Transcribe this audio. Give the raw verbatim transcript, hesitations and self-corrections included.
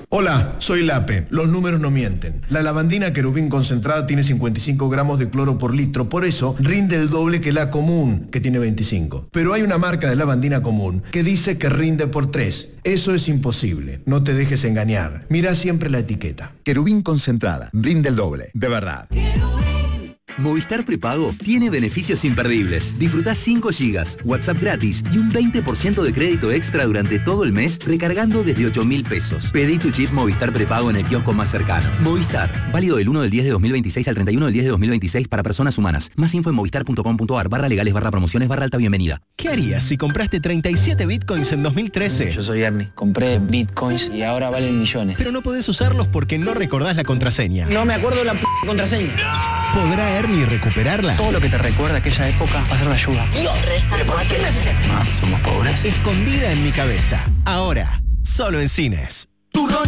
Hola, soy Lape. Los números no mienten. La lavandina Querubín concentrada tiene cincuenta y cinco gramos de cloro por litro, por eso rinde el doble que la común, que tiene veinticinco. Pero hay una marca de lavandina común que dice que rinde por tres. Eso es imposible. No te dejes engañar. Mira siempre la etiqueta. Querubín concentrada. Rinde el doble. De verdad. Movistar Prepago tiene beneficios imperdibles. Disfrutá cinco gigas, WhatsApp gratis y un veinte por ciento de crédito extra durante todo el mes recargando desde ocho mil pesos. Pedí tu chip Movistar Prepago en el kiosco más cercano. Movistar, válido del uno del diez de dos mil veintiséis al treinta y uno del diez de dos mil veintiséis para personas humanas. Más info en movistar.com.ar barra legales barra promociones barra alta bienvenida. ¿Qué harías si compraste treinta y siete bitcoins en dos mil trece? Yo soy Ernie. Compré bitcoins y ahora valen millones. Pero no podés usarlos porque no recordás la contraseña. No me acuerdo la p contraseña. ¿Podrá Ernie recuperarla? Todo lo que te recuerda aquella época va a ser de ayuda. Dios, ¿pero por qué me haces esto? No, somos pobres. Escondida en mi cabeza. Ahora, solo en cines. Turrón